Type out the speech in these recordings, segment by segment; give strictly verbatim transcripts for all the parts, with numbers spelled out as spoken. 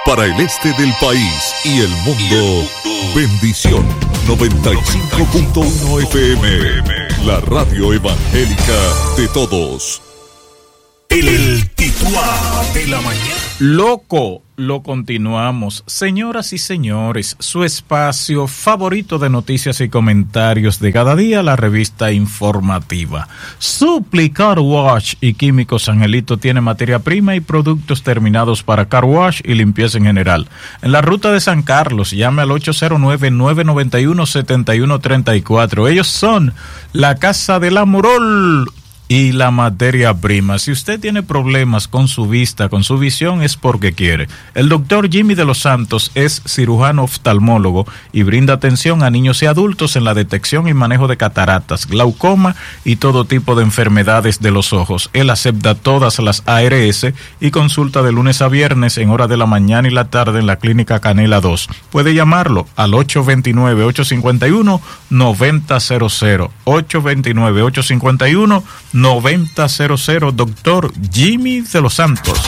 Para el este del país y el mundo, Bendición noventa y cinco punto uno F M, la radio evangélica de todos. El titular de la mañana. Loco, lo continuamos. Señoras y señores, su espacio favorito de noticias y comentarios de cada día, la revista informativa. Supli Car Wash y Químicos Angelito tiene materia prima y productos terminados para car wash y limpieza en general. En la ruta de San Carlos, llame al ocho cero nueve, nueve nueve uno, siete uno tres cuatro. Ellos son la Casa del Amorol y la materia prima. Si usted tiene problemas con su vista, con su visión, es porque quiere. El doctor Jimmy de los Santos es cirujano oftalmólogo y brinda atención a niños y adultos en la detección y manejo de cataratas, glaucoma y todo tipo de enfermedades de los ojos. Él acepta todas las A R S y consulta de lunes a viernes en hora de la mañana y la tarde en la Clínica Canela dos. Puede llamarlo al ocho dos nueve, ocho cinco uno, nueve cero cero, ocho dos nueve, ocho cinco uno, noventa cero cero, doctor Jimmy de los Santos.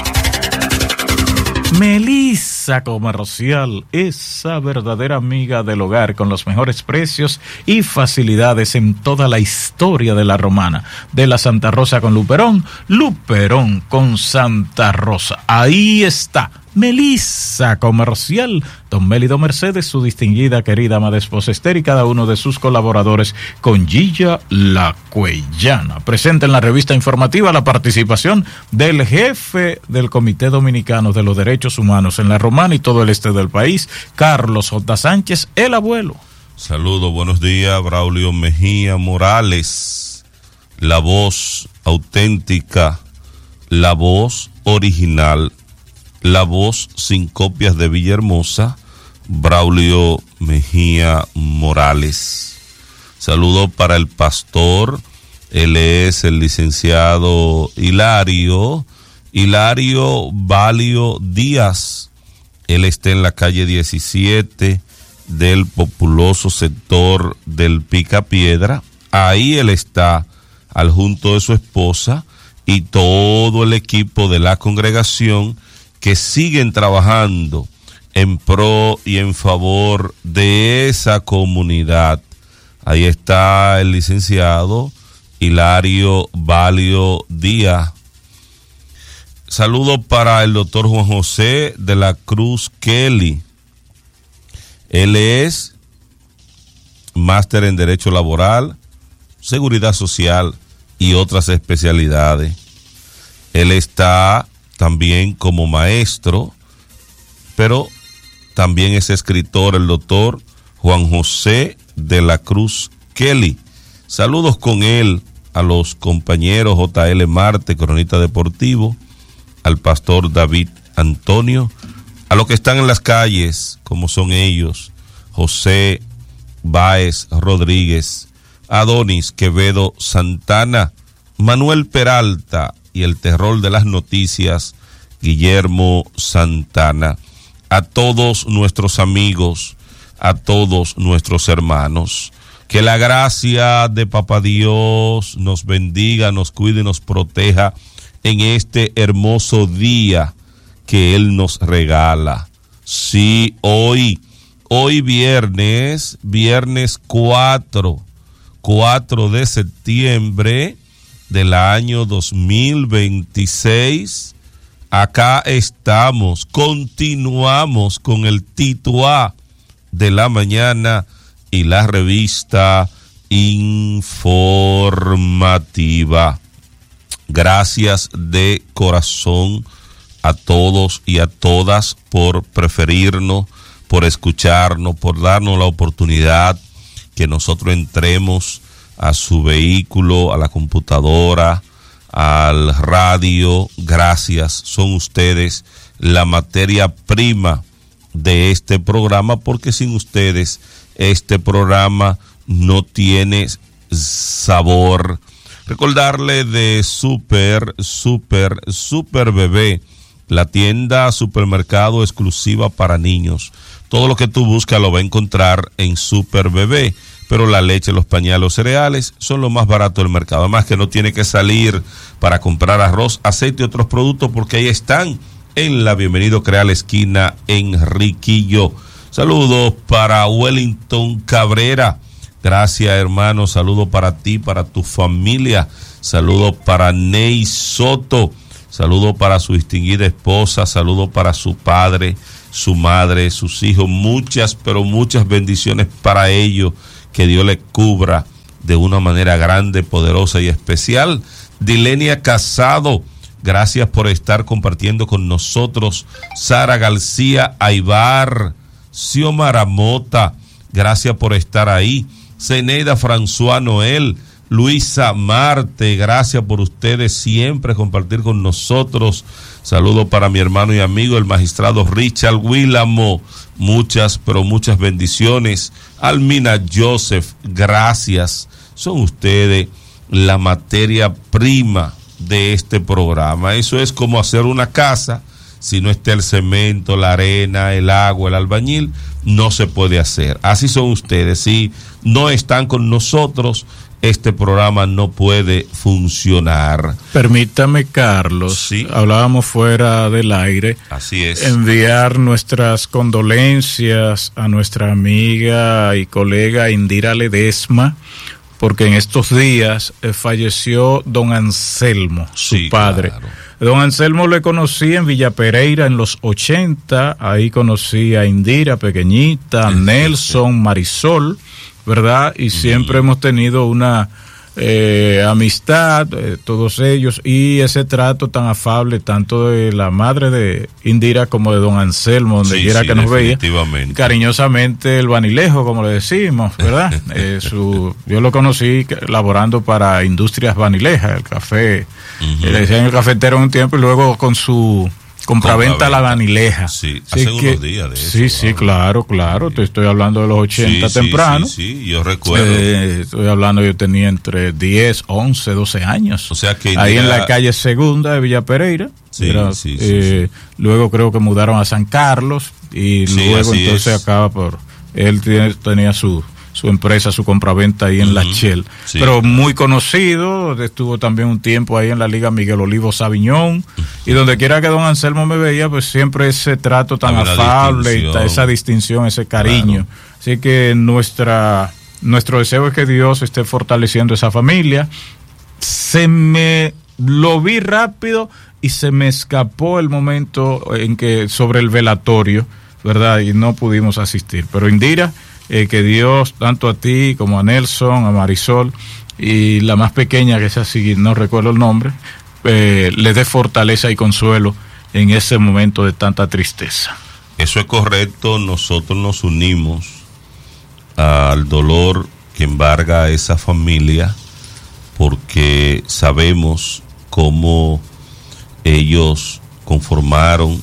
Melissa Comercial, esa verdadera amiga del hogar con los mejores precios y facilidades en toda la historia de la romana. De la Santa Rosa con Luperón, Luperón con Santa Rosa. Ahí está Melissa Comercial, don Mélido Mercedes, su distinguida, querida, amada esposa Esther y cada uno de sus colaboradores con Gilla La Cuellana. Presenta en la revista informativa la participación del jefe del Comité Dominicano de los Derechos Humanos en la Romana y todo el este del país, Carlos J. Sánchez, el abuelo. Saludos, buenos días, Braulio Mejía Morales, la voz auténtica, la voz original, la voz sin copias de Villahermosa, Braulio Mejía Morales. Saludo para el pastor, él es el licenciado Hilario, Hilario Valio Díaz. Él está en la calle diecisiete del populoso sector del Picapiedra. Ahí él está, al junto de su esposa y todo el equipo de la congregación, que siguen trabajando en pro y en favor de esa comunidad. Ahí está el licenciado Hilario Valio Díaz. Saludo para el doctor Juan José de la Cruz Kelly. Él es máster en Derecho Laboral, Seguridad Social y otras especialidades. Él está también como maestro, pero también es escritor, el doctor Juan José de la Cruz Kelly. Saludos con él a los compañeros J L Marte, cronista deportivo, al pastor David Antonio, a los que están en las calles, como son ellos, José Báez Rodríguez, Adonis Quevedo Santana, Manuel Peralta, y el terror de las noticias, Guillermo Santana. A todos nuestros amigos, a todos nuestros hermanos, que la gracia de Papá Dios nos bendiga, nos cuide y nos proteja en este hermoso día que Él nos regala. Sí, hoy, hoy viernes, viernes cuatro, cuatro de septiembre, del año dos mil veintiséis, acá estamos, continuamos con el titular de la mañana y la revista informativa. Gracias de corazón a todos y a todas por preferirnos, por escucharnos, por darnos la oportunidad que nosotros entremos a su vehículo, a la computadora, al radio. Gracias, son ustedes la materia prima de este programa, porque sin ustedes este programa no tiene sabor. Recordarle de Super, Super, Super Bebé, la tienda supermercado exclusiva para niños. Todo lo que tú buscas lo va a encontrar en Super Bebé. Pero la leche, los pañales, los cereales son lo más barato del mercado. Además que no tiene que salir para comprar arroz, aceite y otros productos, porque ahí están en la Bienvenido Creal esquina Enriquillo. Saludos para Wellington Cabrera. Gracias, hermano. Saludos para ti, para tu familia. Saludos para Ney Soto. Saludos para su distinguida esposa. Saludos para su padre, su madre, sus hijos. Muchas, pero muchas bendiciones para ellos. Que Dios les cubra de una manera grande, poderosa y especial. Dilenia Casado, gracias por estar compartiendo con nosotros. Sara García Aybar, Xiomara Mota, gracias por estar ahí. Zeneida François Noel, Luisa Marte, gracias por ustedes siempre compartir con nosotros. Saludos para mi hermano y amigo el magistrado Richard Willamo, muchas, pero muchas bendiciones. Almina Joseph, gracias, son ustedes la materia prima de este programa. Eso es como hacer una casa. Si no está el cemento, la arena, el agua, el albañil, no se puede hacer. Así son ustedes. Si no están con nosotros, este programa no puede funcionar. Permítame, Carlos, sí. Hablábamos fuera del aire. Así es. Enviar nuestras condolencias a nuestra amiga y colega Indira Ledesma, porque en estos días eh, falleció don Anselmo, su sí, padre. Claro. Don Anselmo le conocí en Villa Pereira en los ochenta, ahí conocí a Indira, pequeñita, sí, Nelson, sí. Marisol, ¿verdad? Y siempre mm. hemos tenido una eh, amistad, eh, todos ellos, y ese trato tan afable, tanto de la madre de Indira como de don Anselmo, donde sí, quiera sí, que nos veía, cariñosamente el Vanilejo, como le decimos, ¿verdad? eh, su, yo lo conocí laborando para Industrias Vanileja, el café, uh-huh. le decían el cafetero un tiempo, y luego con su compraventa La Vanileja. Sí, hace que, unos días de eso. Sí, sí, claro, claro. Sí. Te estoy hablando de los ochenta sí, temprano. Sí, sí, sí, yo recuerdo. Eh, estoy hablando, yo tenía entre diez, once, doce años. O sea que ahí Indira... en la calle Segunda de Villa Pereira. Sí, era, sí, sí, eh, sí. Luego creo que mudaron a San Carlos y sí, luego entonces es. acaba por... Él tiene, tenía su... su empresa, su compraventa ahí en uh-huh. La Shell, sí. Pero muy conocido, estuvo también un tiempo ahí en la Liga Miguel Olivo Sabiñón, uh-huh. y donde quiera que don Anselmo me veía, pues siempre ese trato tan afable, y esa distinción, ese cariño. Claro. Así que nuestra nuestro deseo es que Dios esté fortaleciendo esa familia. Se me lo vi rápido y se me escapó el momento en que sobre el velatorio, ¿verdad? Y no pudimos asistir, pero Indira, Eh, que Dios, tanto a ti como a Nelson, a Marisol y la más pequeña, que es así, no recuerdo el nombre, eh, les dé fortaleza y consuelo en ese momento de tanta tristeza. Eso es correcto. Nosotros nos unimos al dolor que embarga a esa familia, porque sabemos cómo ellos conformaron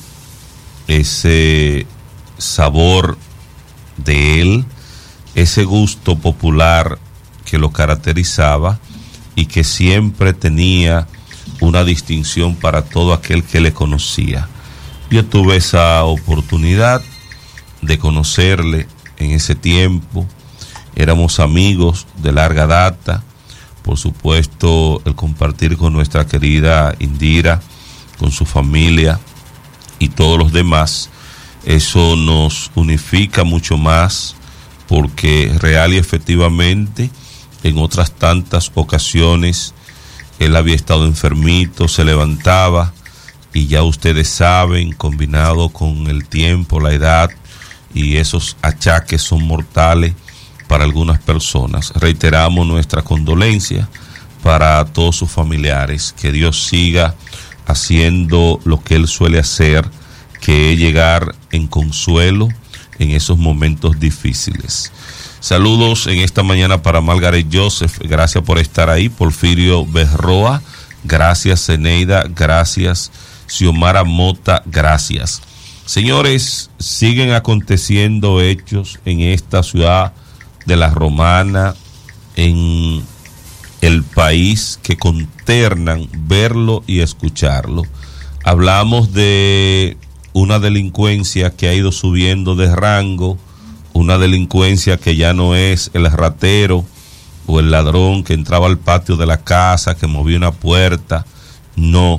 ese sabor de él, ese gusto popular que lo caracterizaba y que siempre tenía una distinción para todo aquel que le conocía. Yo tuve esa oportunidad de conocerle en ese tiempo, éramos amigos de larga data, por supuesto el compartir con nuestra querida Indira, con su familia y todos los demás, eso nos unifica mucho más, porque real y efectivamente en otras tantas ocasiones él había estado enfermito, se levantaba y ya ustedes saben, combinado con el tiempo, la edad y esos achaques son mortales para algunas personas. Reiteramos nuestra condolencia para todos sus familiares, que Dios siga haciendo lo que él suele hacer, que es llegar en consuelo en esos momentos difíciles. Saludos en esta mañana para Margaret Joseph, gracias por estar ahí. Porfirio Berroa, gracias. Zeneida, gracias. Xiomara Mota, gracias. Señores, siguen aconteciendo hechos en esta ciudad de La Romana, en el país, que consternan verlo y escucharlo. Hablamos de una delincuencia que ha ido subiendo de rango, una delincuencia que ya no es el ratero o el ladrón que entraba al patio de la casa, que movía una puerta. No,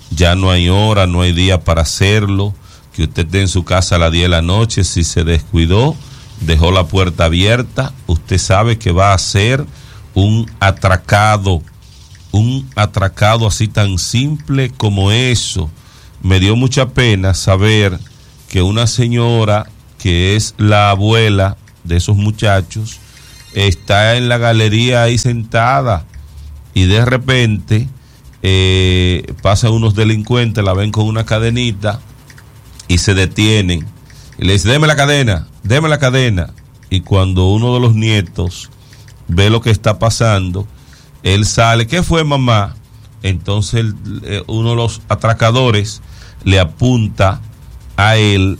ya no hay hora, no hay día para hacerlo, que usted esté en su casa a las diez de la noche, si se descuidó, dejó la puerta abierta, usted sabe que va a ser un atracado, un atracado así tan simple como eso. Me dio mucha pena saber que una señora que es la abuela de esos muchachos está en la galería ahí sentada y de repente eh, pasan unos delincuentes, la ven con una cadenita y se detienen y le dicen, deme la cadena, deme la cadena. Y cuando uno de los nietos ve lo que está pasando, él sale, ¿qué fue, mamá? Entonces el, eh, uno de los atracadores le apunta a él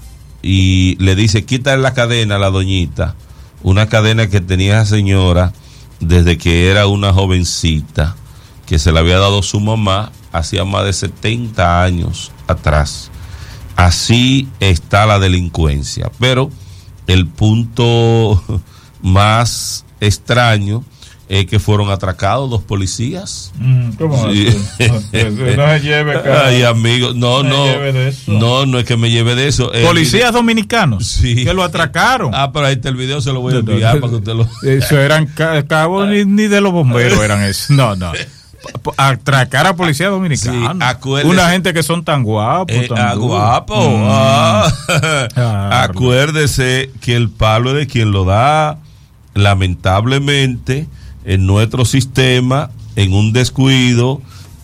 y le dice, quítale la cadena a la doñita, una cadena que tenía esa señora desde que era una jovencita, que se la había dado su mamá hacía más de setenta años atrás. Así está la delincuencia. Pero el punto más extraño es que fueron atracados dos policías. Mm, ¿Cómo sí. No, no se lleve, cara. Ay, amigo, no, no, no, no, no es que me lleve de eso. Policías dominicanos sí. que lo atracaron. Ah, pero ahí está el video, se lo voy a enviar no, no, para que usted lo... Eso eran cabos ni, ni de los bomberos eran eso. No, no. Atracar a policías dominicanos. Sí, una gente que son tan guapos. Eh, tan ah, guapo. Mm. Ah. Acuérdese que el palo es de quien lo da. Lamentablemente, en nuestro sistema, en un descuido,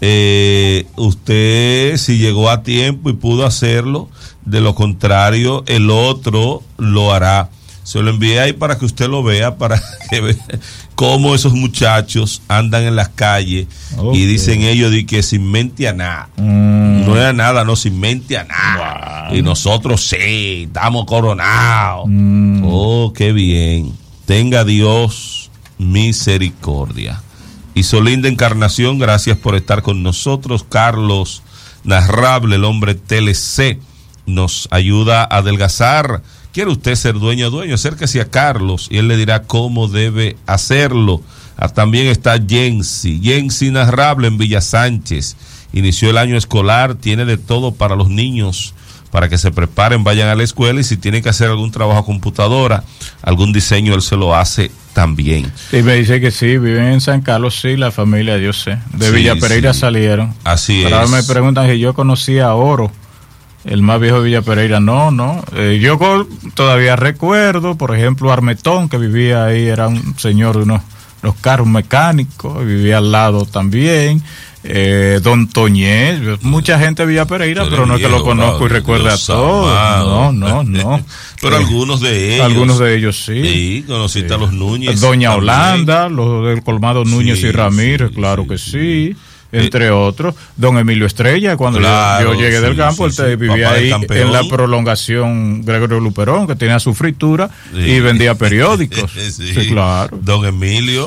eh, usted si llegó a tiempo y pudo hacerlo, de lo contrario, el otro lo hará. Se lo envié ahí para que usted lo vea, para que vea cómo esos muchachos andan en las calles okay. Y dicen ellos de que sin mente a nada. Mm. No es a nada, no, sin mente a nada. Wow. Y nosotros sí, estamos coronados. Mm. Oh, qué bien. Tenga Dios misericordia. Y Solinda Encarnación, gracias por estar con nosotros. Carlos Narrable, el hombre T L C, nos ayuda a adelgazar. ¿Quiere usted ser dueño dueño? Acérquese a Carlos y él le dirá cómo debe hacerlo. Ah, también está Jensi. Jensi Narrable en Villa Sánchez. Inició el año escolar, tiene de todo para los niños, para que se preparen, vayan a la escuela y si tienen que hacer algún trabajo a computadora, algún diseño, él se lo hace también. Y me dice que sí, viven en San Carlos, sí, la familia, yo sé. De sí, Villa Pereira sí. Salieron. Así Pero es. Ahora me preguntan si yo conocía a Oro, el más viejo de Villa Pereira. No, no. Eh, yo todavía recuerdo, por ejemplo, Armetón, que vivía ahí, era un señor de unos, unos carros mecánicos, vivía al lado también. Eh, Don Toñez, mucha gente de Villa Pereira, pero, pero no es que lo conozco y recuerde a todos. No, no, no. Pero eh, algunos de ellos. Algunos de ellos sí. Sí, conociste sí. a los Núñez. Doña también. Holanda, los del colmado Núñez sí, y Ramírez, sí, claro sí, que sí. sí. Entre eh, otros, don Emilio Estrella, cuando claro, yo, yo llegué sí, del campo, sí, él sí. vivía Papá ahí en la prolongación Gregorio Luperón, que tenía su fritura sí. y vendía periódicos. sí. sí, claro. Don Emilio. Sí.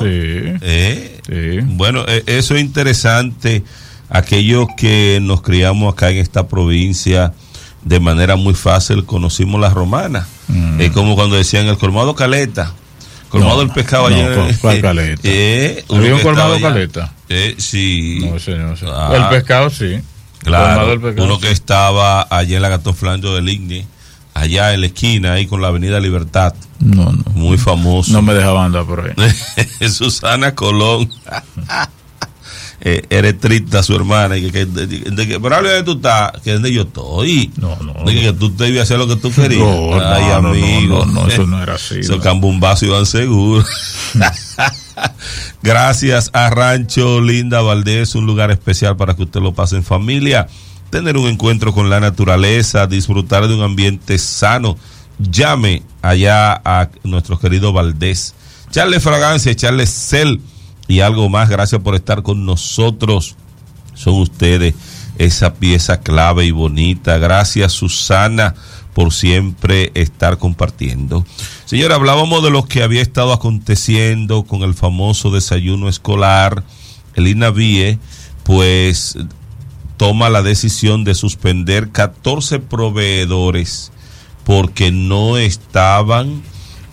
Eh, sí. Bueno, eh, eso es interesante. Aquellos que nos criamos acá en esta provincia de manera muy fácil, conocimos la romana. Mm. Es como cuando decían el colmado Caleta. Colmado no, del pescado no, ayer. ¿Cuál Caleta? Eh, ¿Había un colmado Caleta? Eh, sí. No sé, no sé. Ah, el pescado sí. Claro. El pescado, uno sí. que estaba allá en la Gastón Flancho del Igne, allá en la esquina, ahí con la Avenida Libertad. No, no. Muy famoso. No me dejaba andar por ahí. Susana Colón. eh, eres triste, su hermana. Y que, que, de, de, de, pero hable de tú estás, que es donde yo estoy. No, no. De que, no. que tú debías hacer lo que tú querías. No, Ay, no, amigo. No, no, no, eso no era así. Esos no. cambumbazos iban seguros. Gracias a Rancho Linda Valdés, un lugar especial para que usted lo pase en familia, tener un encuentro con la naturaleza, disfrutar de un ambiente sano. Llame allá a nuestro querido Valdés, echarle fragancia, echarle cel y algo más. Gracias por estar con nosotros, son ustedes esa pieza clave y bonita. Gracias, Susana, por siempre estar compartiendo. Señora, hablábamos de lo que había estado aconteciendo con el famoso desayuno escolar. El INAVIE, pues, toma la decisión de suspender catorce proveedores porque no estaban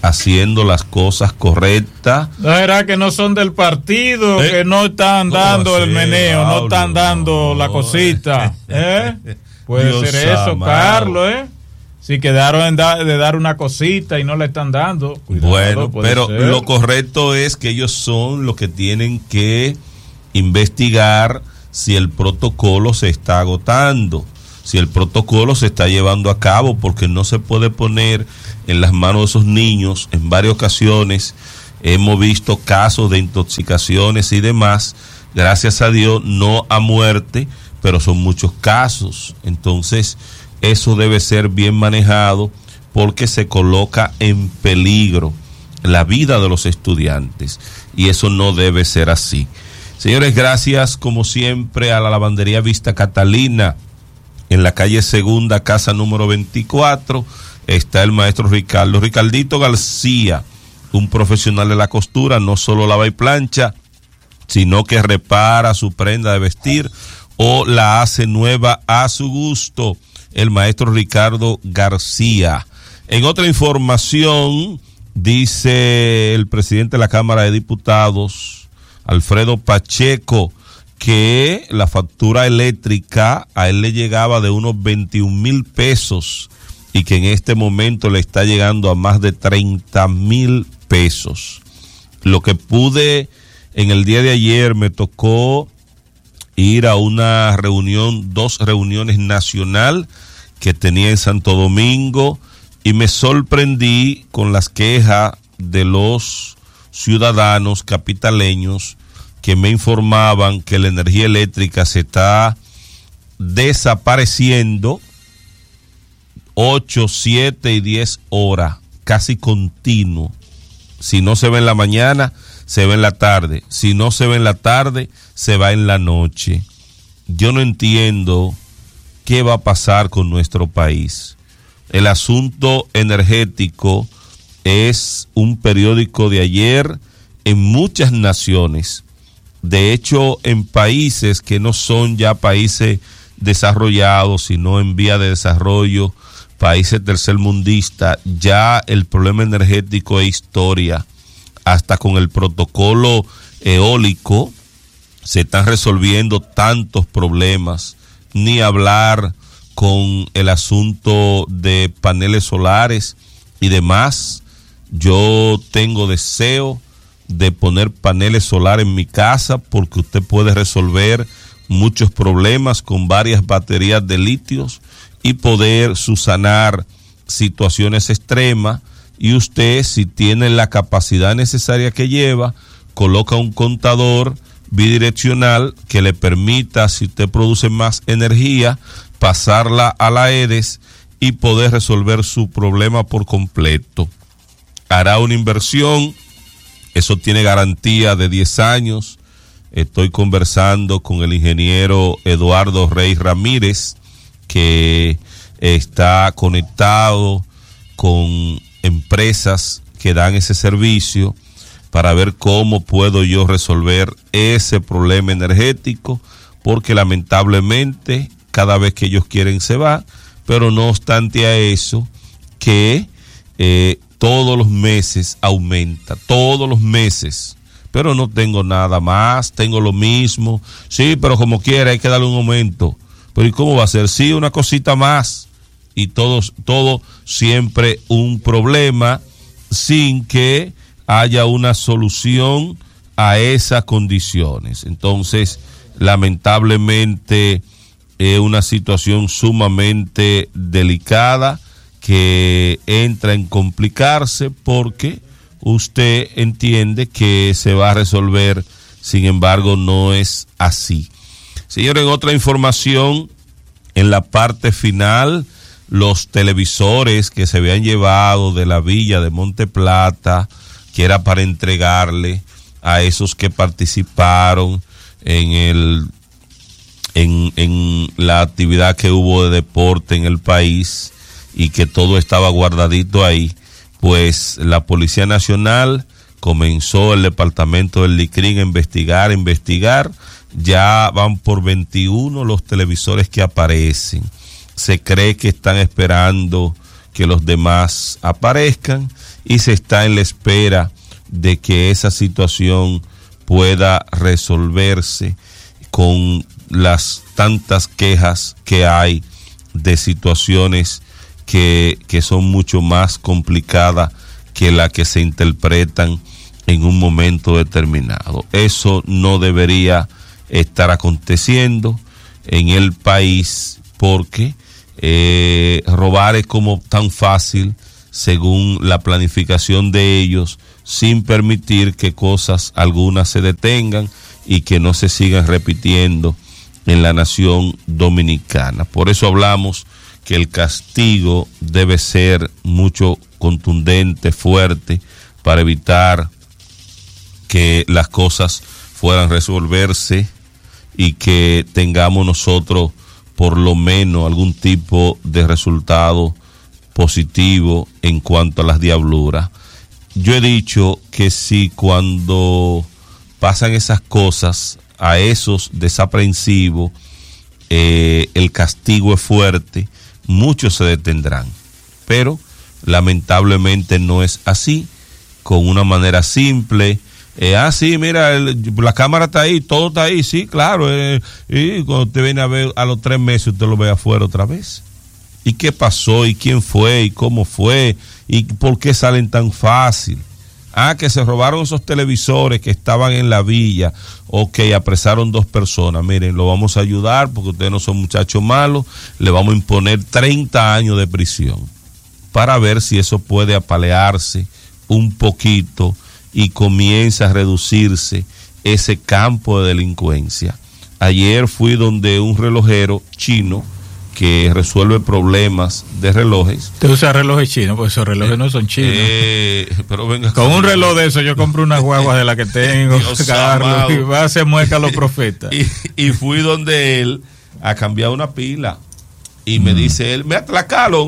haciendo las cosas correctas. ¿No será que no son del partido, ¿Eh? que no están dando el así, meneo, Pablo? no están dando no. la cosita? ¿Eh? Puede Dios ser eso, amado. Carlos, ¿eh? Si quedaron en da, de dar una cosita y no le están dando. Cuidado, bueno, pero ser. Lo correcto es que ellos son los que tienen que investigar si el protocolo se está agotando, si el protocolo se está llevando a cabo, porque no se puede poner en las manos de esos niños. En varias ocasiones hemos visto casos de intoxicaciones y demás, gracias a Dios no a muerte, pero son muchos casos. Entonces eso debe ser bien manejado, porque se coloca en peligro la vida de los estudiantes, y eso no debe ser así. Señores, gracias como siempre a la lavandería Vista Catalina, en la calle Segunda, casa número veinticuatro, está el maestro Ricardo, Ricardito García, un profesional de la costura, no solo lava y plancha, sino que repara su prenda de vestir o la hace nueva a su gusto, el maestro Ricardo García. En otra información, dice el presidente de la Cámara de Diputados, Alfredo Pacheco, que la factura eléctrica a él le llegaba de unos veintiún mil pesos y que en este momento le está llegando a más de treinta mil pesos. Lo que pude en el día de ayer, me tocó ir a una reunión, dos reuniones nacional que tenía en Santo Domingo, y me sorprendí con las quejas de los ciudadanos capitaleños que me informaban que la energía eléctrica se está desapareciendo ocho, siete y diez horas, casi continuo. Si no se ve en la mañana, se ve en la tarde. Si no se ve en la tarde, se va en la noche. Yo no entiendo qué va a pasar con nuestro país. El asunto energético es un periódico de ayer en muchas naciones. De hecho, en países que no son ya países desarrollados, sino en vía de desarrollo, países tercermundistas, ya el problema energético es historia. Hasta con el protocolo eólico se están resolviendo tantos problemas, ni hablar con el asunto de paneles solares y demás. Yo tengo deseo de poner paneles solares en mi casa, porque usted puede resolver muchos problemas con varias baterías de litios y poder subsanar situaciones extremas. Y usted, si tiene la capacidad necesaria que lleva, coloca un contador bidireccional que le permita, si usted produce más energía, pasarla a la EDES y poder resolver su problema por completo. Hará una inversión, eso tiene garantía de diez años. Estoy conversando con el ingeniero Eduardo Rey Ramírez, que está conectado con empresas que dan ese servicio, para ver cómo puedo yo resolver ese problema energético, porque lamentablemente cada vez que ellos quieren se va. Pero no obstante a eso, que eh, todos los meses aumenta, todos los meses, pero no tengo nada más, tengo lo mismo. Sí, pero como quiera hay que darle un aumento. Pero ¿y cómo va a ser? Sí, una cosita más, y todo, todo siempre un problema, sin que haya una solución a esas condiciones. Entonces, lamentablemente, es una situación sumamente delicada que entra en complicarse, porque usted entiende que se va a resolver, sin embargo no es así. Señores, en otra información, en la parte final, los televisores que se habían llevado de la villa de Monte Plata, que era para entregarle a esos que participaron en el en, en la actividad que hubo de deporte en el país, y que todo estaba guardadito ahí, pues la Policía Nacional comenzó, el departamento del LICRIN, a investigar, a investigar. Ya van por veintiuno los televisores que aparecen. Se cree que están esperando que los demás aparezcan, y se está en la espera de que esa situación pueda resolverse con las tantas quejas que hay de situaciones que, que son mucho más complicadas que las que se interpretan en un momento determinado. Eso no debería estar aconteciendo en el país, porque eh, robar es como tan fácil según la planificación de ellos, sin permitir que cosas algunas se detengan y que no se sigan repitiendo en la nación dominicana. Por eso hablamos que el castigo debe ser mucho contundente, fuerte, para evitar que las cosas puedan resolverse y que tengamos nosotros por lo menos algún tipo de resultado positivo en cuanto a las diabluras. Yo he dicho que si cuando pasan esas cosas a esos desaprensivos, eh, el castigo es fuerte, muchos se detendrán, pero lamentablemente no es así. Con una manera simple, eh, ah sí, mira, el, la cámara está ahí, todo está ahí, sí, claro, eh, y cuando usted viene a ver a los tres meses, usted lo ve afuera otra vez. ¿Y qué pasó? ¿Y quién fue? ¿Y cómo fue? ¿Y por qué salen tan fácil? Ah, que se robaron esos televisores que estaban en la villa. Ok, apresaron dos personas. Miren, lo vamos a ayudar porque ustedes no son muchachos malos. Le vamos a imponer treinta años de prisión para ver si eso puede apalearse un poquito y comienza a reducirse ese campo de delincuencia. Ayer fui donde un relojero chino que resuelve problemas de relojes. ¿Te usa relojes chinos? Pues esos relojes eh, no son chinos. Eh, pero venga, con un reloj de eso yo compro unas guaguas de las que tengo, Carlos, y va a hacer mueca a los profetas. Y, y fui donde él a cambiar una pila. Y me mm. dice él, me atracaron.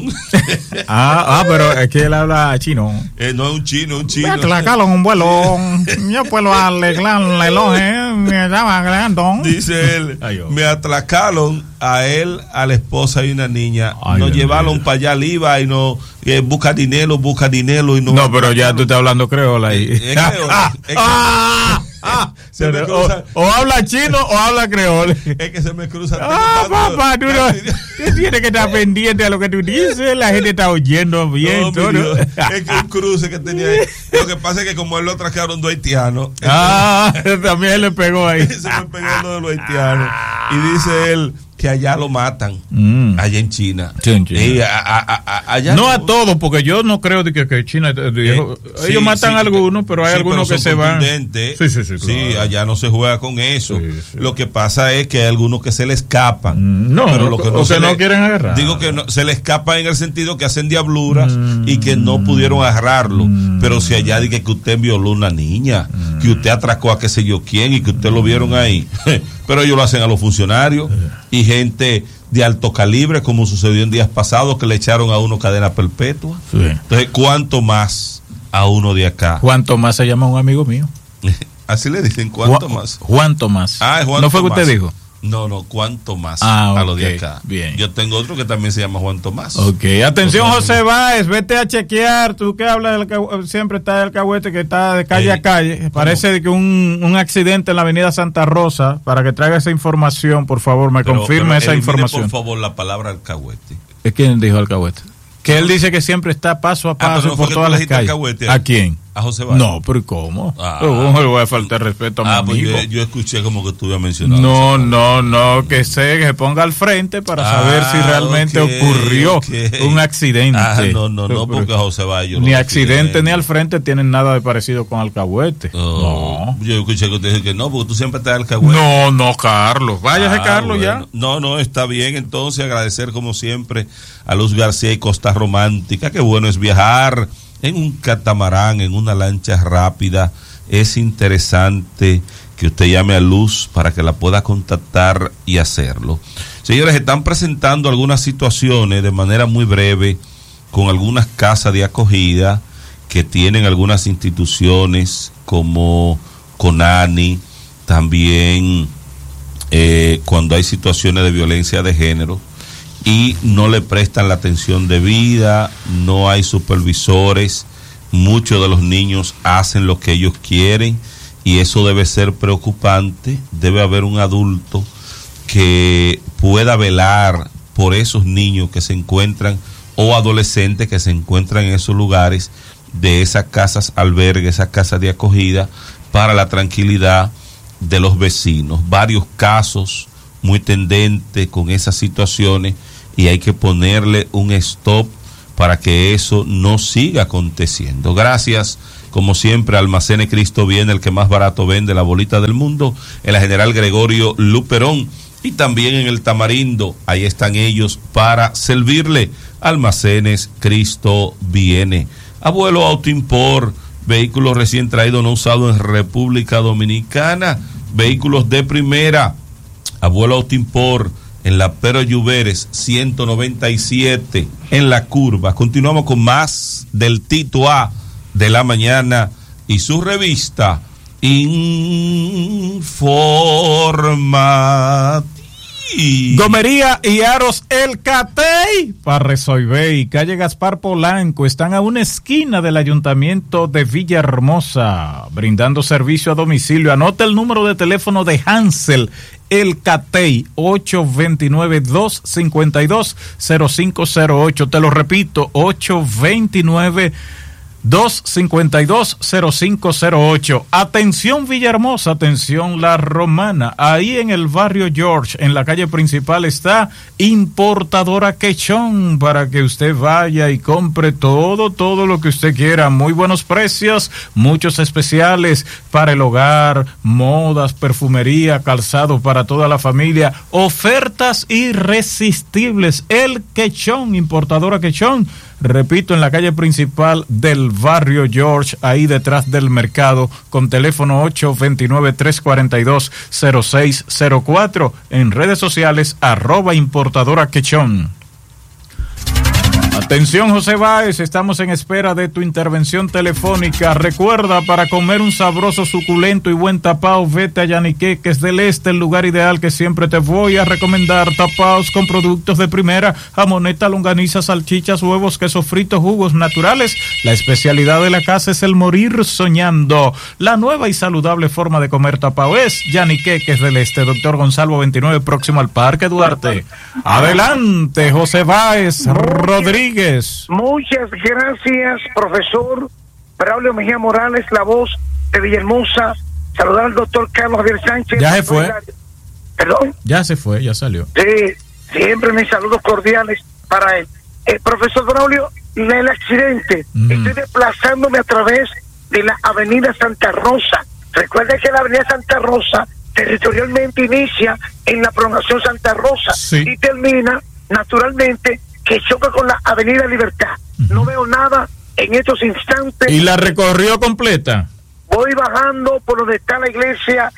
Ah, ah, pero es que él habla chino. Eh, no es un chino, es un chino. Me atracaron un vuelo. Yo puedo arreglar el reloj, ¿eh? Me estaba agregando. Dice él, Ay, me atracaron a él, a la esposa y una niña. Ay, nos llevaron para allá al IVA y no eh, busca dinero, busca dinero y no. No, pero ya tú estás hablando creola ahí. Es, es creola. Es que, ah, ah, se me cruza, o, o habla chino o habla creol. Es que se me cruza. Ah, papá, tú no, tú tienes que estar pendiente a lo que tú dices. La gente está oyendo bien. No, todo, ¿no? Es que un cruce que tenía ahí. Lo que pasa es que como él lo trajeron dos haitianos. Ah, también él le pegó ahí. Se me pegó uno de los haitianos. Y dice él que allá lo matan, mm. allá en China. Sí, en China. Y a, a, a, allá no, no a todos, porque yo no creo de que, que China, de, eh, ellos sí, matan sí, a algunos, pero hay sí, algunos pero que se van. Sí, sí, sí, claro. Sí, allá no se juega con eso. Sí, sí. Lo que pasa es que hay algunos que se le escapan. No, pero lo que no, o se que le, no quieren agarrar. Digo que no, se le escapan en el sentido que hacen diabluras mm. y que no pudieron agarrarlo. Mm. Pero si allá dice que usted violó a una niña, mm. que usted atracó a qué sé yo quién y que usted lo vieron ahí. Pero ellos lo hacen a los funcionarios y gente de alto calibre, como sucedió en días pasados, que le echaron a uno cadena perpetua. Sí. Entonces, ¿cuánto más a uno de acá? Juan Tomás se llama un amigo mío. Así le dicen, ¿cuánto Juan, más? Juan Tomás. Ah, Juan ¿No fue Tomás. que usted dijo? No, no, ¿cuánto más ah, a lo okay, de acá? Bien. Yo tengo otro que también se llama Juan Tomás. Ok, atención José Báez, vete a chequear, tú que hablas del, siempre está el Cahuete que está de calle eh, a calle, ¿cómo? Parece que un, un accidente en la avenida Santa Rosa, para que traiga esa información, por favor, me pero, confirme pero, esa eh, información. Por favor, la palabra alcahuete. ¿Es quién dijo alcahuete? Que él dice que siempre está paso a paso ah, no por todas las calles. Alcahuete, ¿A quién? A José Báez. No, pero ¿cómo? Ah, ¿Cómo le voy a faltar respeto a mi ah, amigo? Pues yo, yo escuché como que tú habías mencionado. No, no, no, que se, que se ponga al frente para ah, saber si realmente okay, ocurrió okay. un accidente. Ah, no, no, no, porque José Báez yo ni accidente ni al frente tienen nada de parecido con alcahuete. Oh, no. Yo escuché que usted dice que no, porque tú siempre estás alcahuete. No, no, Carlos. Váyase, ah, Carlos, bueno. ya. No, no, está bien. Entonces, agradecer como siempre a Luz García y Costa Romántica. Qué bueno es viajar en un catamarán, en una lancha rápida. Es interesante que usted llame a Luz para que la pueda contactar y hacerlo. Señores, están presentando algunas situaciones de manera muy breve con algunas casas de acogida que tienen algunas instituciones como CONANI, también eh, cuando hay situaciones de violencia de género. y no le prestan la atención debida, no hay supervisores, muchos de los niños hacen lo que ellos quieren y eso debe ser preocupante. Debe haber un adulto que pueda velar por esos niños que se encuentran o adolescentes que se encuentran en esos lugares de esas casas albergues, esas casas de acogida, para la tranquilidad de los vecinos. Varios casos muy tendentes con esas situaciones y hay que ponerle un stop para que eso no siga aconteciendo. Gracias, como siempre, Almacenes Cristo Viene, el que más barato vende la bolita del mundo, en la General Gregorio Luperón y también en el Tamarindo. Ahí están ellos para servirle. Almacenes Cristo Viene. Abuelo Autoimport, vehículos recién traídos, no usados en República Dominicana, vehículos de primera. Abuelo Autoimport, en la Pero Lluveres ciento noventa y siete, en la curva. Continuamos con más del Tito A de la mañana y su revista Informativa. Gomería y Aros El Catey para resolver. Calle Gaspar Polanco, están a una esquina del Ayuntamiento de Villahermosa, brindando servicio a domicilio. Anota el número de teléfono de Hansel El Catey, ocho dos nueve, dos cinco dos, cero cinco cero ocho. Te lo repito, ocho dos nueve, dos cinco dos, cero cinco cero ocho. Atención Villahermosa, atención La Romana. Ahí en el barrio George, en la calle principal, está Importadora Quechón, para que usted vaya y compre todo, todo lo que usted quiera. Muy buenos precios, muchos especiales para el hogar, modas, perfumería, calzado para toda la familia. Ofertas irresistibles. El Quechón, Importadora Quechón. Repito, en la calle principal del barrio George, ahí detrás del mercado, con teléfono ocho dos nueve, tres cuatro dos, cero seis cero cuatro, en redes sociales, arroba Importadora Quechón. Atención José Báez, estamos en espera de tu intervención telefónica. Recuerda, para comer un sabroso, suculento y buen tapao, vete a Yaniqueques del Este, el lugar ideal que siempre te voy a recomendar. Tapaos con productos de primera, jamoneta, longaniza, salchichas, huevos, queso frito, jugos naturales. La especialidad de la casa es el morir soñando. La nueva y saludable forma de comer tapao es Yaniqueques del Este, Doctor Gonzalo veintinueve, próximo al Parque Duarte. Adelante, José Báez Rodríguez. Muchas gracias, profesor Braulio Mejía Morales, la voz de Villahermosa. Saludar al doctor Carlos Javier Sánchez. Ya se fue. ¿Perdón? Ya se fue, ya salió. Sí, siempre mis saludos cordiales para él. Eh, profesor Braulio, el accidente. Mm. Estoy desplazándome a través de la avenida Santa Rosa. Recuerda que la avenida Santa Rosa territorialmente inicia en la prolongación Santa Rosa, sí, y termina naturalmente que choca con la avenida Libertad. Uh-huh. No veo nada en estos instantes. ¿Y la recorrió completa? Voy bajando por donde está la iglesia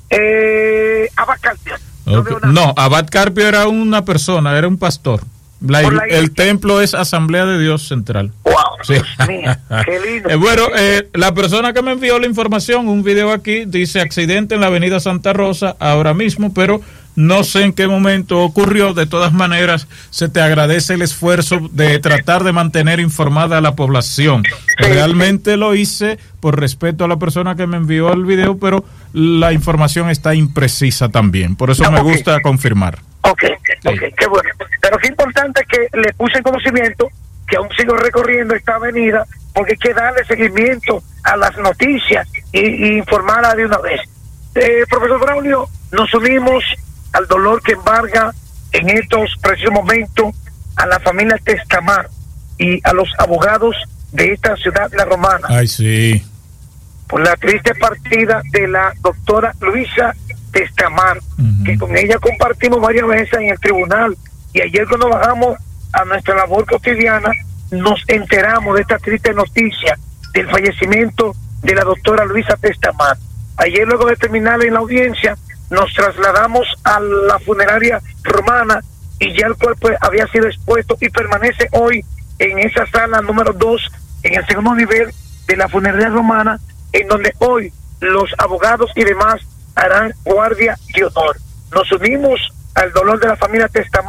eh, Abad Carpio. No, okay. No, Abad Carpio era una persona, era un pastor. La, la el templo es Asamblea de Dios Central. Wow, sí. Dios mío, qué lindo. eh, bueno, eh, la persona que me envió la información, un video aquí, dice accidente en la avenida Santa Rosa ahora mismo, pero no sé en qué momento ocurrió. De todas maneras, se te agradece el esfuerzo de tratar de mantener informada a la población. Realmente lo hice por respeto a la persona que me envió el video, pero la información está imprecisa también. Por eso no, me okay. gusta confirmar. Ok, ok, sí. Qué bueno. Pero qué importante que le puse en conocimiento que aún sigo recorriendo esta avenida, porque hay que darle seguimiento a las noticias y, y informarla de una vez. Eh, profesor Braulio, nos unimos al dolor que embarga en estos precisos momentos a la familia Testamar y a los abogados de esta ciudad, La Romana. Ay, sí. Por la triste partida de la doctora Luisa Testamar, uh-huh. que con ella compartimos varias veces en el tribunal, y ayer cuando bajamos a nuestra labor cotidiana nos enteramos de esta triste noticia del fallecimiento de la doctora Luisa Testamar. Ayer, luego de terminar en la audiencia, nos trasladamos a la funeraria romana y ya el cuerpo había sido expuesto y permanece hoy en esa sala número dos, en el segundo nivel de la funeraria romana, en donde hoy los abogados y demás harán guardia de honor. Nos unimos al dolor de la familia Testamar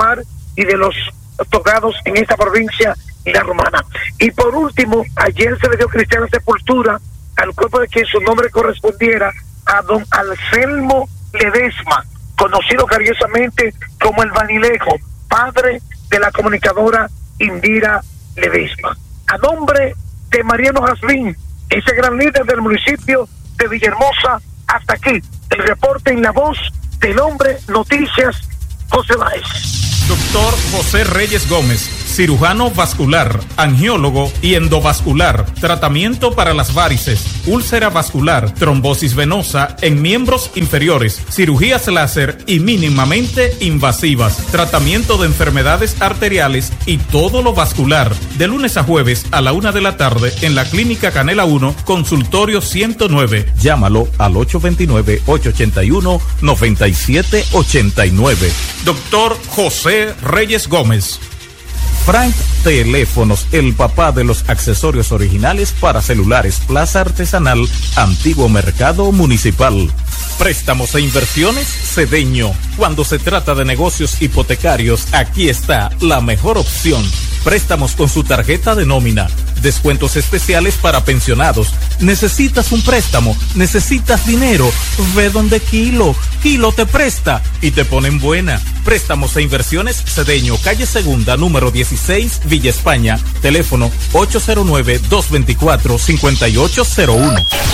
y de los tocados en esta provincia y la Romana. Y por último, ayer se le dio cristiana sepultura al cuerpo de quien su nombre correspondiera a don Anselmo Ledesma, conocido cariñosamente como el Vanilejo, padre de la comunicadora Indira Ledesma. A nombre de Mariano Jazmín, ese gran líder del municipio de Villahermosa, hasta aquí el reporte en la voz del hombre Noticias José Báez. Doctor José Reyes Gómez, cirujano vascular, angiólogo y endovascular, tratamiento para las varices, úlcera vascular, trombosis venosa en miembros inferiores, cirugías láser y mínimamente invasivas, tratamiento de enfermedades arteriales y todo lo vascular, de lunes a jueves a la una de la tarde en la Clínica Canela uno, consultorio ciento nueve. Llámalo al ocho dos nueve, ocho ocho uno, nueve siete ocho nueve. Doctor José Reyes Gómez. Frank Teléfonos, el papá de los accesorios originales para celulares, Plaza Artesanal, Antiguo Mercado Municipal. Préstamos e inversiones Cedeño. Cuando se trata de negocios hipotecarios, aquí está la mejor opción. Préstamos con su tarjeta de nómina. Descuentos especiales para pensionados. ¿Necesitas un préstamo? ¿Necesitas dinero? Ve donde Kilo. Kilo te presta y te ponen buena. Préstamos e inversiones Cedeño, calle Segunda, número dieciséis, Villa España. Teléfono ocho cero nueve, dos dos cuatro, cinco ocho cero uno.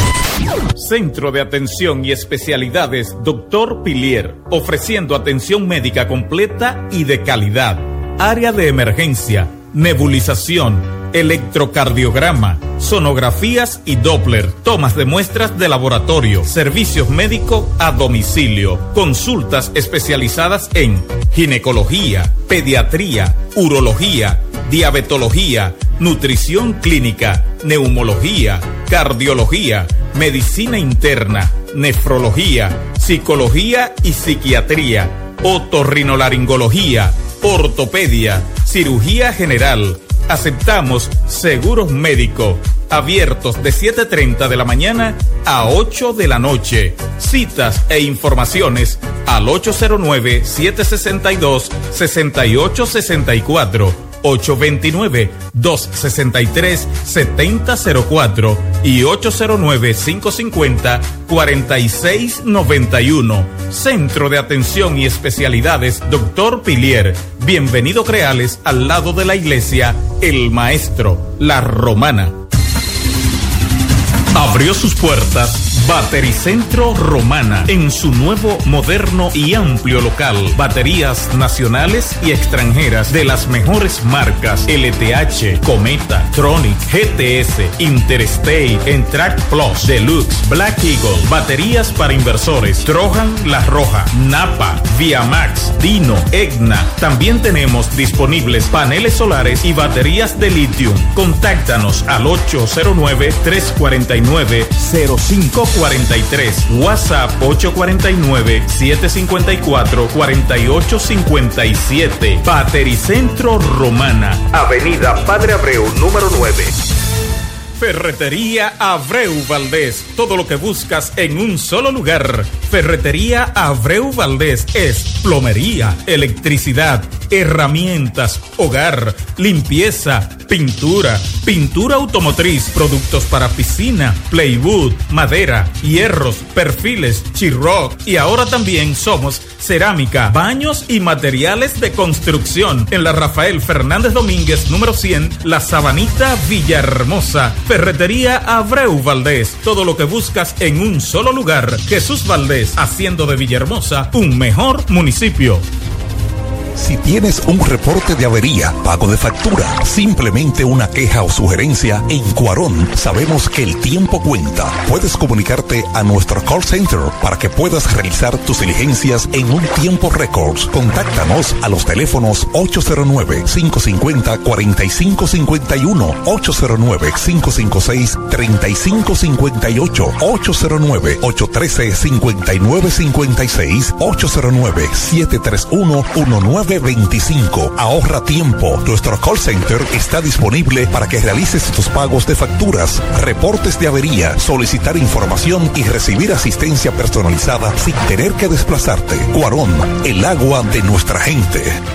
Centro de Atención y Especialidades Doctor Pilier, ofreciendo atención médica completa y de calidad. Área de emergencia, nebulización, electrocardiograma, sonografías y Doppler, tomas de muestras de laboratorio, servicios médicos a domicilio, consultas especializadas en ginecología, pediatría, urología, diabetología, nutrición clínica, neumología, cardiología, medicina interna, nefrología, psicología y psiquiatría, otorrinolaringología, ortopedia, cirugía general. Aceptamos seguros médicos, abiertos de siete treinta de la mañana a ocho de la noche. Citas e informaciones al ocho cero nueve, siete seis dos, seis ocho seis cuatro, ocho dos nueve, dos seis tres, siete cero cero cuatro y ocho cero nueve, cinco cinco cero, cuatro seis nueve uno. Centro de Atención y Especialidades Doctor Pilier. Bienvenido Creales, al lado de la iglesia El Maestro, La Romana. Abrió sus puertas Batericentro Romana en su nuevo, moderno y amplio local. Baterías nacionales y extranjeras de las mejores marcas: L T H, Cometa, Tronic, G T S, Interstate, Entrac Plus, Deluxe, Black Eagle. Baterías para inversores: Trojan, La Roja, Napa, Viamax, Dino, Egna. También tenemos disponibles paneles solares y baterías de litio. Contáctanos al ocho cero nueve, tres cuatro nueve, cero cinco cuatro tres, WhatsApp ocho cuatro nueve, siete cinco cuatro, cuatro ocho cinco siete. Batericentro Romana, Avenida Padre Abreu, número nueve. Ferretería Abreu Valdés, todo lo que buscas en un solo lugar. Ferretería Abreu Valdés es plomería, electricidad, herramientas, hogar, limpieza, pintura, pintura automotriz, productos para piscina, plywood, madera, hierros, perfiles, Chiroc, y ahora también somos cerámica, baños y materiales de construcción. En la Rafael Fernández Domínguez, número cien, La Sabanita, Villahermosa. Ferretería Abreu Valdés, todo lo que buscas en un solo lugar. Jesús Valdés, haciendo de Villahermosa un mejor municipio. Si tienes un reporte de avería, pago de factura, simplemente una queja o sugerencia, en Cuarón sabemos que el tiempo cuenta. Puedes comunicarte a nuestro call center para que puedas realizar tus diligencias en un tiempo récord. Contáctanos a los teléfonos ocho cero nueve, cinco cinco cero, cuatro cinco cinco uno, ocho cero nueve, cinco cinco seis, tres cinco cinco ocho, ocho cero nueve, ocho uno tres, cinco nueve cinco seis, ocho cero nueve, siete tres uno, uno nueve veinticinco. Ahorra tiempo. Nuestro call center está disponible para que realices tus pagos de facturas, reportes de avería, solicitar información y recibir asistencia personalizada sin tener que desplazarte. Cuarón, el agua de nuestra gente.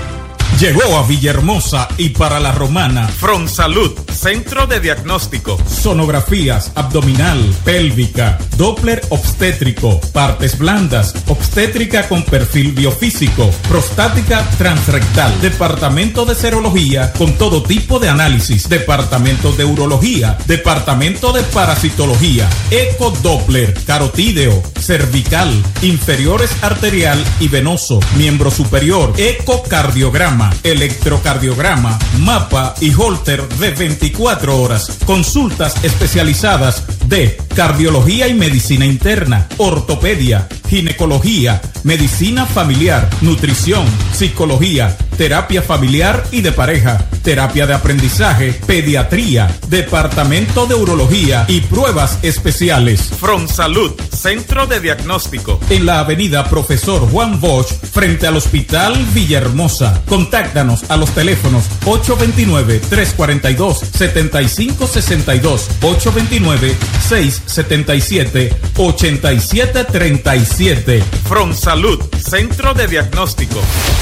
Llegó a Villahermosa y para La Romana, Fronsalud, Centro de Diagnóstico, sonografías abdominal, pélvica, Doppler obstétrico, partes blandas, obstétrica con perfil biofísico, prostática transrectal, departamento de serología con todo tipo de análisis, departamento de urología, departamento de parasitología, ecodoppler, carotídeo, cervical, inferiores arterial y venoso, miembro superior, ecocardiograma, electrocardiograma, mapa y holter de veinticuatro horas, consultas especializadas de cardiología y medicina interna, ortopedia, ginecología, medicina familiar, nutrición, psicología, terapia familiar y de pareja, terapia de aprendizaje, pediatría, departamento de urología y pruebas especiales. Fronsalud, Centro de Diagnóstico, en la avenida Profesor Juan Bosch, frente al Hospital Villahermosa. Contáctanos a los teléfonos ocho dos nueve, tres cuatro dos, siete cinco seis dos, ocho dos nueve, seis siete siete, ocho siete tres siete. Fronsalud, Centro de Diagnóstico.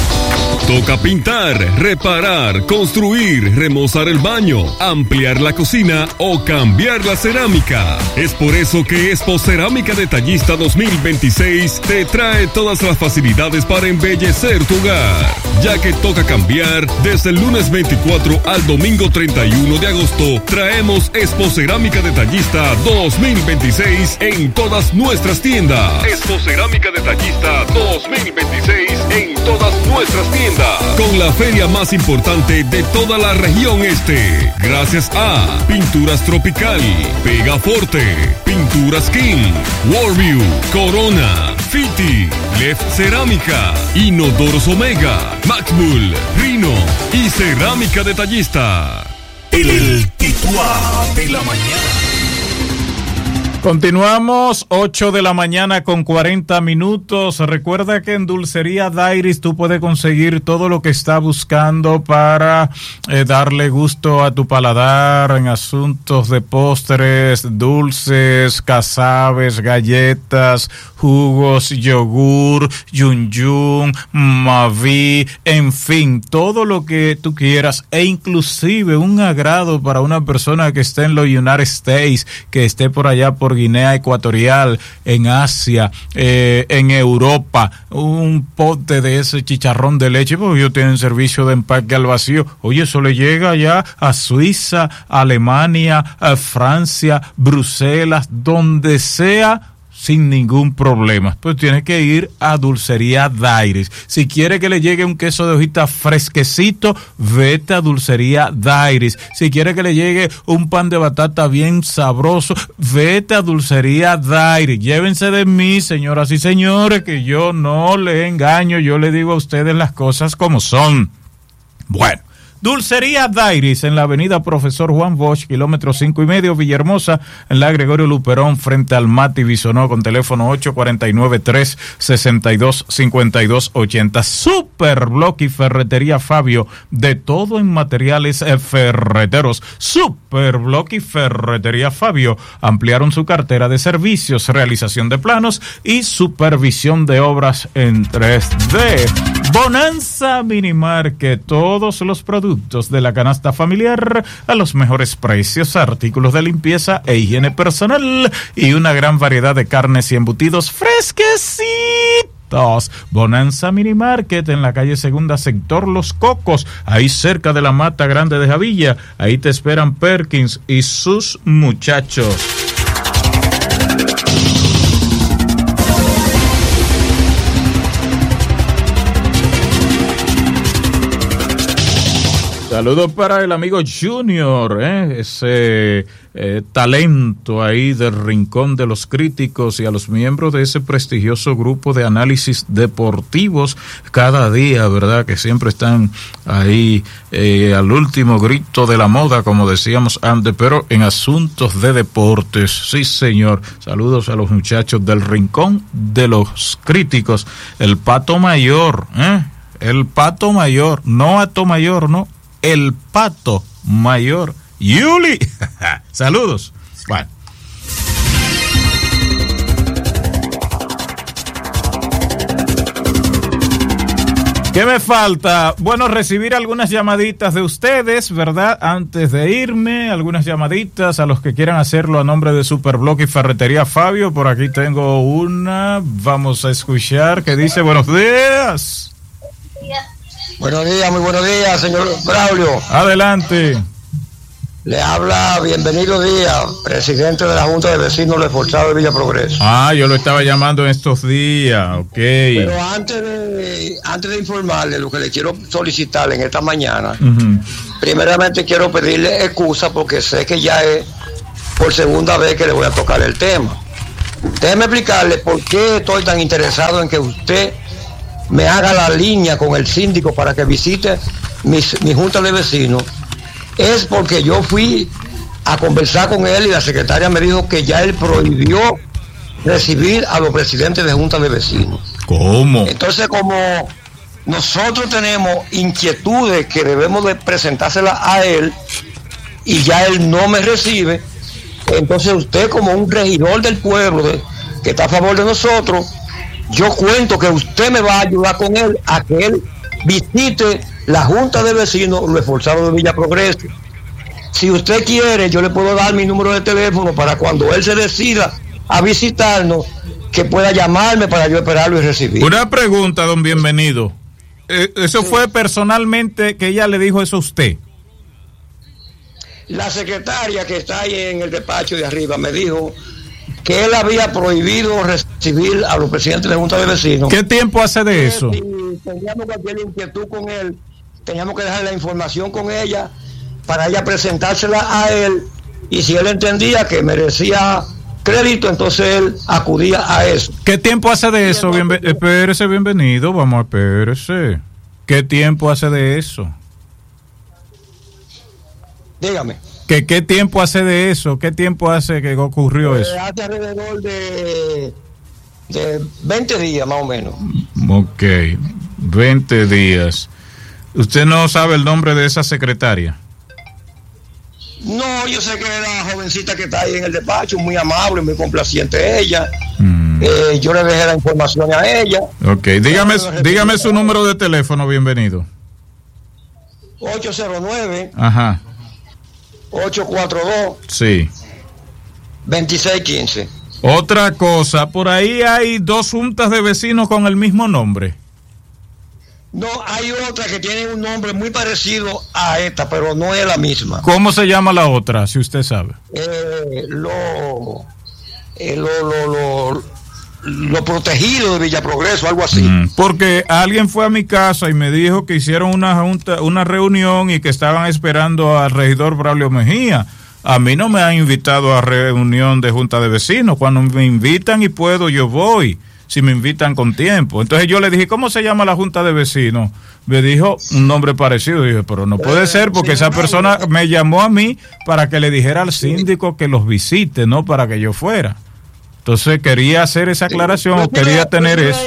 Toca pintar, reparar, construir, remozar el baño, ampliar la cocina o cambiar la cerámica. Es por eso que Expo Cerámica Detallista dos mil veintiséis te trae todas las facilidades para embellecer tu hogar, ya que toca cambiar. Desde el lunes veinticuatro al domingo treinta y uno de agosto traemos Expo Cerámica Detallista dos mil veintiséis en todas nuestras tiendas. Expo Cerámica Detallista dos mil veintiséis en todas nuestras tiendas, con la feria más importante de toda la región este, gracias a Pinturas Tropical, Pegaforte, Pinturas King, Warview, Corona, Fiti, Left Cerámica, Inodoros Omega, Maxbull, Rino y Cerámica Detallista. El titular de la mañana. Continuamos, ocho de la mañana con cuarenta minutos. Recuerda que en Dulcería Dairis tú puedes conseguir todo lo que estás buscando para eh, darle gusto a tu paladar en asuntos de postres, dulces, casabes, galletas, jugos, yogur, yun yun, maví, en fin, todo lo que tú quieras, e inclusive un agrado para una persona que esté en los United States, que esté por allá por Guinea Ecuatorial, en Asia, eh, en Europa, un pote de ese chicharrón de leche, porque ellos tienen servicio de empaque al vacío. Oye, eso le llega ya a Suiza, Alemania, a Francia, Bruselas, donde sea, sin ningún problema. Pues tiene que ir a Dulcería Dairis. Si quiere que le llegue un queso de hojita fresquecito, vete a Dulcería Dairis. Si quiere que le llegue un pan de batata bien sabroso, vete a Dulcería Dairis. Llévense de mí, señoras y señores, que yo no le engaño, yo le digo a ustedes las cosas como son. Bueno, Dulcería Dairis en la avenida Profesor Juan Bosch, kilómetro cinco y medio, Villahermosa, en la Gregorio Luperón, frente al Mati Bisonó, con teléfono ocho cuatro nueve, tres seis dos, cinco dos ocho cero. Super Block y Ferretería Fabio, de todo en materiales ferreteros. Super Block y Ferretería Fabio ampliaron su cartera de servicios, realización de planos y supervisión de obras en tres D. Bonanza Minimarket, todos los productos de la canasta familiar a los mejores precios, artículos de limpieza e higiene personal y una gran variedad de carnes y embutidos fresquecitos. Bonanza Minimarket en la calle Segunda, sector Los Cocos, ahí cerca de la Mata Grande de Javilla. Ahí te esperan Perkins y sus muchachos. Saludos para el amigo Junior, ¿eh? ese eh, talento ahí del Rincón de los Críticos, y a los miembros de ese prestigioso grupo de análisis deportivos cada día, ¿verdad? Que siempre están ahí eh, al último grito de la moda, como decíamos antes, pero en asuntos de deportes. Sí, señor. Saludos a los muchachos del Rincón de los Críticos. El Pato Mayor, ¿eh? El Pato Mayor, no Ato Mayor, no. El Pato Mayor. Yuli. Saludos. Bueno. ¿Qué me falta? Bueno, recibir algunas llamaditas de ustedes, ¿verdad? Antes de irme, algunas llamaditas a los que quieran hacerlo a nombre de Superblock y Ferretería Fabio. Por aquí tengo una, vamos a escuchar, que dice buenos días. Buenos días, muy buenos días, señor Braulio. Adelante. Le habla Bienvenido Díaz, presidente de la Junta de Vecinos del Esforzado de Villa Progreso. Ah, yo lo estaba llamando en estos días, ok. Pero antes de, antes de informarle lo que le quiero solicitar en esta mañana, Uh-huh. primeramente quiero pedirle excusa porque sé que ya es por segunda vez que le voy a tocar el tema. Déjeme explicarle por qué estoy tan interesado en que usted me haga la línea con el síndico para que visite mi, mi Junta de Vecinos. Es porque yo fui a conversar con él y la secretaria me dijo que ya él prohibió recibir a los presidentes de juntas de vecinos. ¿Cómo? Entonces, como nosotros tenemos inquietudes que debemos de presentárselas a él y ya él no me recibe, entonces usted, como un regidor del pueblo de, que está a favor de nosotros, yo cuento que usted me va a ayudar con él a que él visite la Junta de Vecinos, los Esforzados de Villa Progreso. Si usted quiere, yo le puedo dar mi número de teléfono para cuando él se decida a visitarnos, que pueda llamarme para yo esperarlo y recibir. Una pregunta, don Bienvenido. Eh, ¿Eso sí. fue personalmente que ella le dijo eso a usted? La secretaria que está ahí en el despacho de arriba me dijo que él había prohibido recibir a los presidentes de Junta de Vecinos. ¿Qué tiempo hace de eso? Si teníamos cualquier inquietud con él, teníamos que dejar la información con ella para ella presentársela a él, y si él entendía que merecía crédito, entonces él acudía a eso. ¿Qué tiempo hace de eso? Bienve- espérese, Bienvenido, vamos, espérese. ¿Qué tiempo hace de eso? Dígame. ¿Qué, ¿Qué tiempo hace de eso? ¿Qué tiempo hace que ocurrió Eh, eso? hace alrededor de, de veinte días más o menos. Ok, veinte días. ¿Usted no sabe el nombre de esa secretaria? No, yo sé que la jovencita que está ahí en el despacho, muy amable, muy complaciente ella. Mm. Eh, yo le dejé la información a ella. Ok, dígame, dígame su número de teléfono, Bienvenido. ocho cero nueve, Ajá, ocho cuatro dos, sí. dos seis uno cinco. Otra cosa, por ahí hay dos juntas de vecinos con el mismo nombre. No, hay otra que tiene un nombre muy parecido a esta, pero no es la misma. ¿Cómo se llama la otra, si usted sabe? Eh, lo, eh, lo, lo, lo, lo protegido de Villa Progreso, algo así. Mm, porque alguien fue a mi casa y me dijo que hicieron una junta, una reunión y que estaban esperando al regidor Braulio Mejía. A mí no me han invitado a reunión de junta de vecinos. Cuando me invitan y puedo, yo voy. Si me invitan con tiempo. Entonces yo le dije, ¿cómo se llama la junta de vecinos? Me dijo un nombre parecido. Dije, pero no puede ser porque esa persona me llamó a mí para que le dijera al síndico que los visite, no para que yo fuera. Entonces quería hacer esa aclaración, o quería tener eso.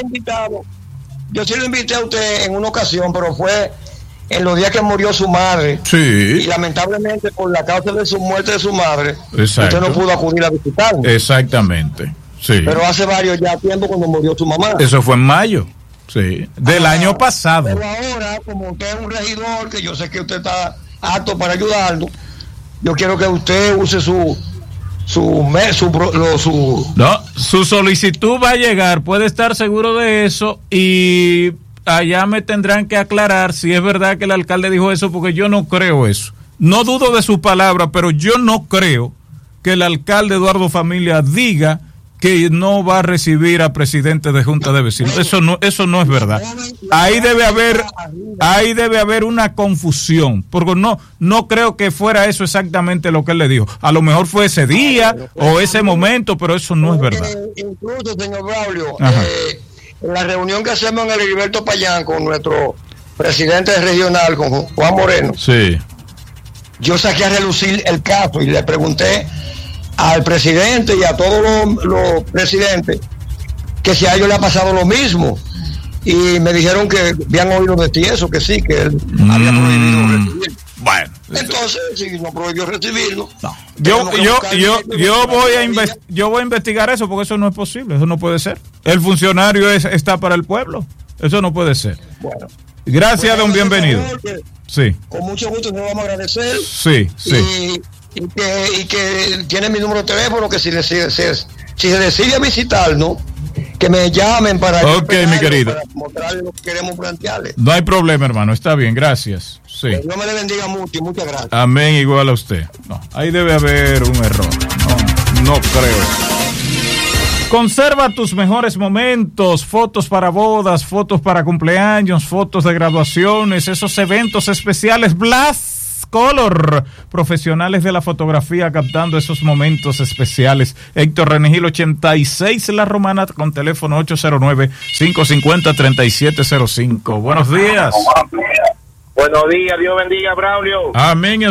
Yo sí lo invité a usted en una ocasión, pero fue en los días que murió su madre. Sí. Y lamentablemente por la causa de su muerte de su madre, Exacto. usted no pudo acudir a visitarme. Exactamente. Sí. Pero hace varios ya tiempo cuando murió su mamá. Eso fue en mayo, sí, del ah, año pasado. Pero ahora, como usted es un regidor, que yo sé que usted está apto para ayudarnos, yo quiero que usted use su su su, su, su no, su solicitud va a llegar, puede estar seguro de eso, y allá me tendrán que aclarar si es verdad que el alcalde dijo eso, porque yo no creo eso. No dudo de su palabra, pero yo no creo que el alcalde Eduardo Familia diga que no va a recibir a presidentes de junta de vecinos. Eso no, eso no es verdad. Ahí debe haber, ahí debe haber una confusión, porque no, no creo que fuera eso exactamente lo que él le dijo. A lo mejor fue ese día o ese momento, pero eso no es verdad. Incluso, señor Braulio, eh, en la reunión que hacemos en el Heriberto Payán con nuestro presidente regional, con Juan Moreno, sí, yo saqué a relucir el caso y le pregunté al presidente y a todos los, los presidentes que si a ellos le ha pasado lo mismo, y me dijeron que habían oído de ti eso, que sí, que él mm, había prohibido recibir. Bueno, entonces si no prohibió recibirlo, no. yo yo yo yo voy a invest- yo voy a investigar eso, porque eso no es posible, eso no puede ser. El funcionario es, está para el pueblo, eso no puede ser. Bueno, Gracias, don Bienvenido. Sí. Con mucho gusto nos vamos a agradecer. Sí, sí. Y, y, que, y que tiene mi número de teléfono, que si, decide, si, si se decide visitarnos, que me llamen para... Ok, mi querido. Para mostrarles lo que queremos plantearles. No hay problema, hermano. Está bien, gracias. Sí. Que Dios me le bendiga mucho y muchas gracias. Amén, igual a usted. No, ahí debe haber un error. No, no creo. Conserva tus mejores momentos, fotos para bodas, fotos para cumpleaños, fotos de graduaciones, esos eventos especiales. Blast Color, profesionales de la fotografía captando esos momentos especiales. Héctor Renegil ochenta y seis La Romana con teléfono ocho cero nueve, cinco cinco cero, tres siete cero cinco. Buenos días. Buenos días, Dios bendiga, Braulio. Amén.